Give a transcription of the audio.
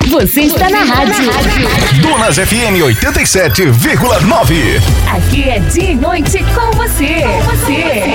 Você está na rádio. Donas FM 87,9. Aqui é dia e noite com você.